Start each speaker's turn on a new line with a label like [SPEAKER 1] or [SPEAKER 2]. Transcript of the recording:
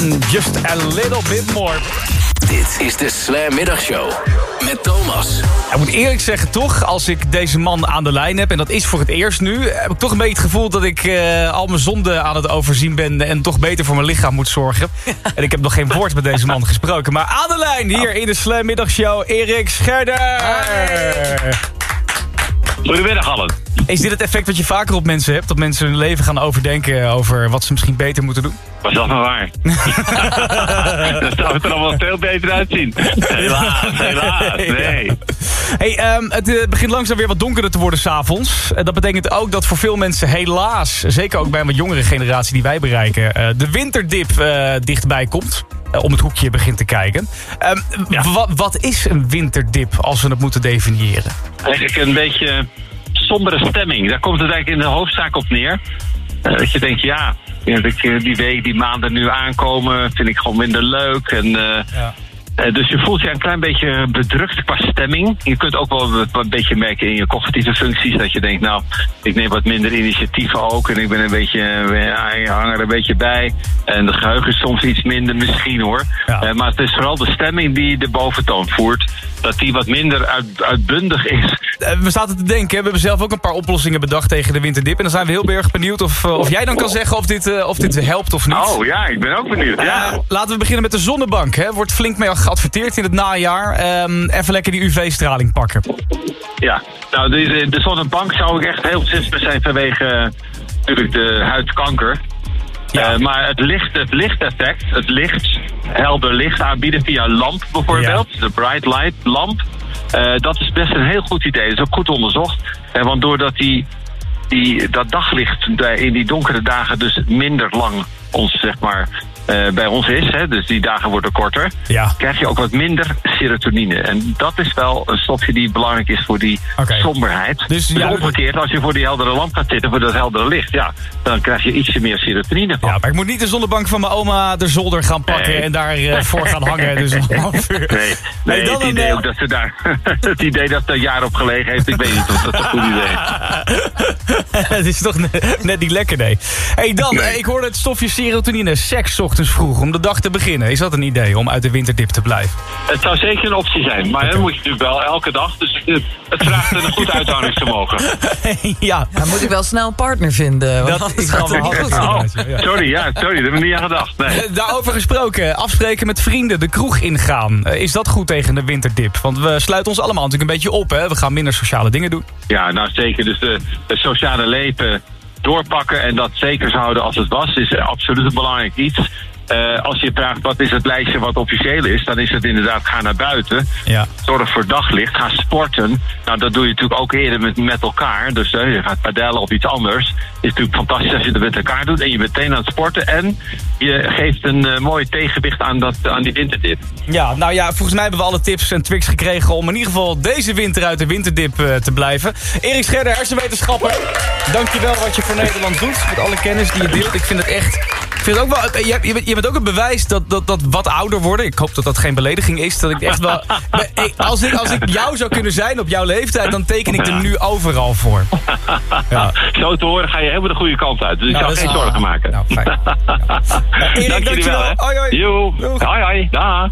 [SPEAKER 1] en Just a Little Bit More.
[SPEAKER 2] Dit is de Slam Middagshow met Thomas.
[SPEAKER 1] Ik moet eerlijk zeggen, toch, als ik deze man aan de lijn heb... en dat is voor het eerst nu... heb ik toch een beetje het gevoel dat ik al mijn zonden aan het overzien ben... en toch beter voor mijn lichaam moet zorgen. En ik heb nog geen woord met deze man gesproken. Maar aan de lijn hier in de Slam Middagshow, Erik Scherder. Hey.
[SPEAKER 3] Goedemiddag allen.
[SPEAKER 1] Is dit het effect wat je vaker op mensen hebt? Dat mensen hun leven gaan overdenken over wat ze misschien beter moeten doen?
[SPEAKER 3] Was dat maar waar? Dan zou het er allemaal veel beter uitzien. Helaas, nee.
[SPEAKER 1] Hey, het begint langzaam weer wat donkerder te worden 's avonds. Dat betekent ook dat voor veel mensen helaas... zeker ook bij een wat jongere generatie die wij bereiken... de winterdip dichtbij komt. Om het hoekje begint te kijken. Wat is een winterdip als we het moeten definiëren?
[SPEAKER 3] Eigenlijk een beetje sombere stemming. Daar komt het eigenlijk in de hoofdzaak op neer. Dat je denkt, die week, die maanden nu aankomen... vind ik gewoon minder leuk. Dus je voelt je een klein beetje bedrukt qua stemming. Je kunt ook wel een beetje merken in je cognitieve functies... dat je denkt, nou, ik neem wat minder initiatieven ook... en ik ben ik hang er een beetje bij. En de geheugen is soms iets minder misschien, hoor. Ja. Maar het is vooral de stemming die de boventoon voert... dat die wat minder uitbundig is.
[SPEAKER 1] We zaten te denken, we hebben zelf ook een paar oplossingen bedacht tegen de winterdip. En dan zijn we heel erg benieuwd of jij dan kan zeggen of dit helpt of niet.
[SPEAKER 3] Oh ja, ik ben ook benieuwd. Ja.
[SPEAKER 1] Laten we beginnen met de zonnebank. Hè. Wordt flink mee geadverteerd in het najaar. Even lekker die UV-straling pakken.
[SPEAKER 3] Ja, nou de zonnebank zou ik echt heel beslist zijn vanwege natuurlijk de huidkanker. Ja. Maar het lichteffect, helder licht aanbieden via lamp bijvoorbeeld, de bright light lamp, dat is best een heel goed idee. Dat is ook goed onderzocht. Want doordat dat daglicht in die donkere dagen dus minder lang bij ons is, hè, dus die dagen worden korter, krijg je ook wat minder serotonine. En dat is wel een stofje die belangrijk is voor die somberheid. Dus omgekeerd, als je voor die heldere lamp gaat zitten, voor dat heldere licht, dan krijg je ietsje meer serotonine van.
[SPEAKER 1] Ja, maar ik moet niet de zonnebank van mijn oma de zolder gaan pakken en daar voor gaan hangen. Dus een half uur.
[SPEAKER 3] Nee, het idee ook dat ze daar het idee dat er een jaar op gelegen heeft, ik weet niet of dat een goed idee is.
[SPEAKER 1] Het is toch net niet lekker, nee. Hey, dan, ik hoorde het stofje serotonine, seks ochtends vroeg om de dag te beginnen. Is dat een idee om uit de winterdip te blijven?
[SPEAKER 3] Het zou zeker een optie zijn, maar dan moet je natuurlijk wel elke dag. Dus het vraagt een goed uithoudingsvermogen.
[SPEAKER 1] Ja.
[SPEAKER 4] Dan moet ik wel snel een partner vinden.
[SPEAKER 1] Dat is gewoon wel
[SPEAKER 3] Sorry, daar heb ik niet aan gedacht. Nee.
[SPEAKER 1] Daarover gesproken, afspreken met vrienden, de kroeg ingaan. Is dat goed tegen de winterdip? Want we sluiten ons allemaal natuurlijk een beetje op. Hè? We gaan minder sociale dingen doen.
[SPEAKER 3] Ja, nou zeker. Dus de sociale leven doorpakken en dat zeker houden als het was, is absoluut een belangrijk iets. Als je vraagt wat is het lijstje wat officieel is, dan is het inderdaad ga naar buiten. Ja. Zorg voor daglicht, ga sporten. Nou, dat doe je natuurlijk ook eerder met elkaar. Dus je gaat padellen of iets anders. Is natuurlijk fantastisch als je het met elkaar doet en je bent meteen aan het sporten. En je geeft een mooi tegenwicht aan die winterdip. Ja, nou ja, volgens mij hebben we alle tips en tricks gekregen om in ieder geval deze winter uit de winterdip te blijven. Erik Scherder, hersenwetenschapper. Dankjewel wat je voor Nederland doet. Met alle kennis die je deelt. Ik vind het echt... Ik vind ook wel, je bent ook een bewijs dat wat ouder worden... Ik hoop dat dat geen belediging is. Dat ik echt wel... Als ik jou zou kunnen zijn op jouw leeftijd... dan teken ik er nu overal voor. Ja. Zo te horen ga je helemaal de goede kant uit. Dus ik zou geen zorgen maken. Nou, fijn. Erik, dank jullie wel. Hoi, hoi. Hoi, hoi. Dag.